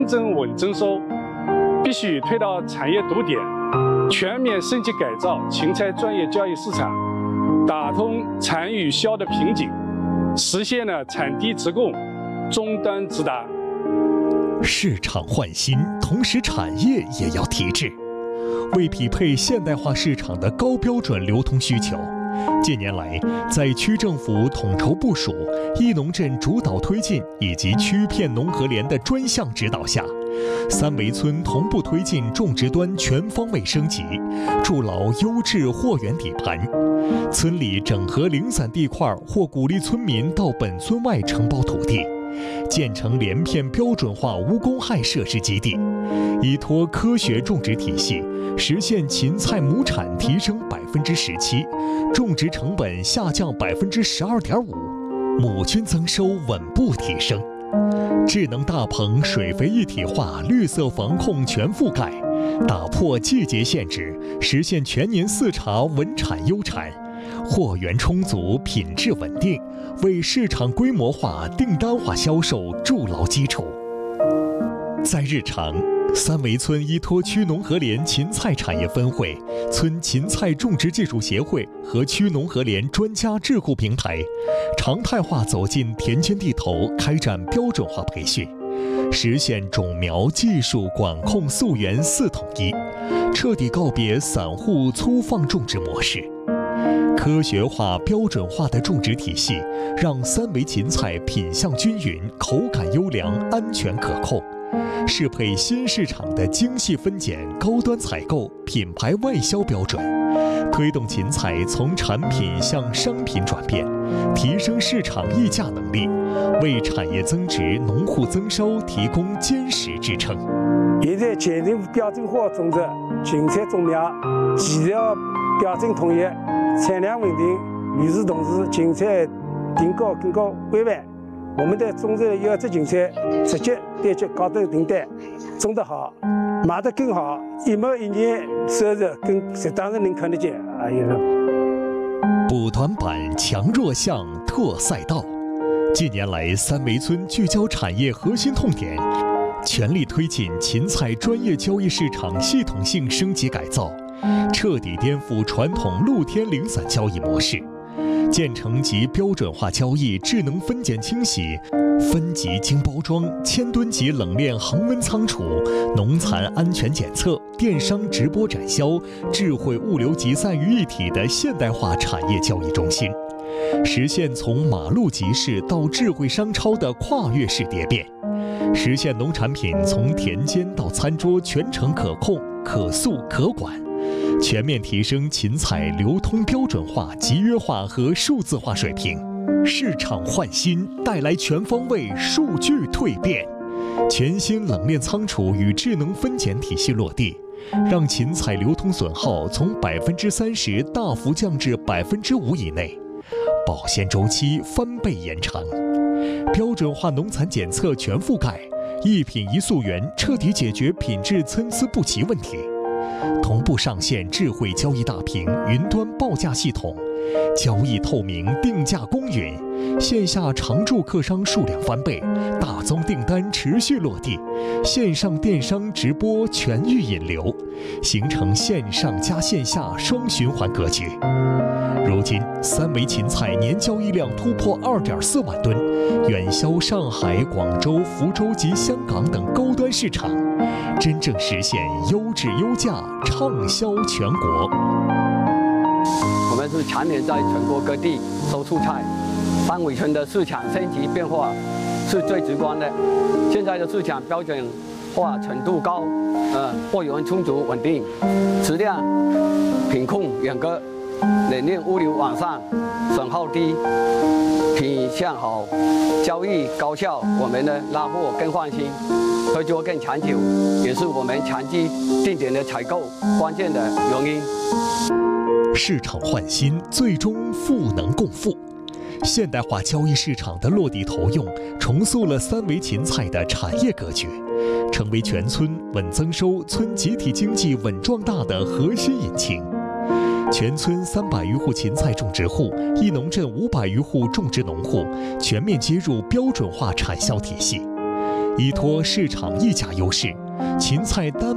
增稳增收，必须推到产业堵点，全面升级改造芹菜专业交易市场，打通产与销的瓶颈，实现了产地直供、终端直达。 市场换新，同时产业也要提质。为匹配现代化市场的高标准流通需求，近年来，在区政府统筹部署、一农镇主导推进以及区片农合联的专项指导下，三围村同步推进种植端全方位升级，筑牢优质货源底盘。村里整合零散地块或鼓励村民到本村外承包土地，建成连片标准化无公害设施基地，依托科学种植体系，实现芹菜亩产提升17%，种植成本下降12.5%，亩均增收稳步提升。智能大棚水肥一体化、绿色防控全覆盖，打破季节限制，实现全年4茬稳产优产，货源充足，品质稳定，为市场规模化、订单化销售筑牢基础。在日常，三围村依托区农合联芹菜产业分会、村芹菜种植技术协会和区农合联专家智库平台，常态化走进田间地头，开展标准化培训，实现种苗、技术、管控、溯源4统一，彻底告别散户粗放种植模式。科学化、标准化的种植体系，让三围芹菜品相均匀、口感优良、安全可控，适配新市场的精细分拣、高端采购、品牌外销标准，推动芹菜从产品向商品转变，提升市场议价能力，为产业增值、农户增收提供坚实支撑。 现在县政府标准化种植芹菜种苗，既要标准统一，产量稳定，与此同时，芹菜订购更加规范。我们的种植的优质芹菜直接对接高端订单，种得好，卖得更好，一亩一年收入更适当的能看得见。 补短板，强弱项，拓赛道。近年来，三围村聚焦产业核心痛点，全力推进芹菜专业交易市场系统性升级改造，彻底颠覆传统露天零散交易模式，建成集标准化交易、智能分拣清洗、分级精包装、1000吨级冷链恒温仓储、农残安全检测、电商直播展销、智慧物流集散于一体的现代化产业交易中心，实现从马路集市到智慧商超的跨越式蝶变，实现农产品从田间到餐桌全程可控、可溯、可管，全面提升芹菜流通标准化、集约化和数字化水平。市场换新带来全方位数据蜕变，全新冷链仓储与智能分拣体系落地，让芹菜流通损耗从30%大幅降至5%以内，保鲜周期翻倍延长，标准化农残检测全覆盖，一品一溯源彻底解决品质参差不齐问题，同步上线智慧交易大屏、云端报价系统，交易透明，定价公允，线下常驻客商数量翻倍，大宗订单持续落地，线上电商直播全域引流，形成线上加线下双循环格局。如今，三围芹菜年交易量突破2.4万吨，远销上海、广州、福州及香港等高端市场，真正实现优质优价，畅销全国。 我们是常年在全国各地收蔬菜，三围村的市场升级变化是最直观的。现在的市场标准化程度高，货源充足稳定，质量品控严格，冷链物流网上，损耗低，品相好，交易高效，我们的拉货更放心，合作更长久，也是我们长期定点的采购关键的原因。 市场换新，最终赋能共富。现代化交易市场的落地投用，重塑了三围芹菜的产业格局，成为全村稳增收、村集体经济稳壮大的核心引擎。全村300余户芹菜种植户，一农镇500余户种植农户全面接入标准化产销体系， 依托市场溢价优势，芹菜单